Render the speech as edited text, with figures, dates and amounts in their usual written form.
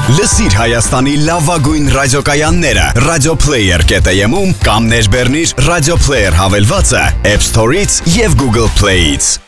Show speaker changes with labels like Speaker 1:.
Speaker 1: Լսիր Հայաստանի լավագույն ռադիոկայանները radioplayer.am-ում կամ ներբեռնիր Radio Player հավելվածը App Store-ից եւ Google Play-ից։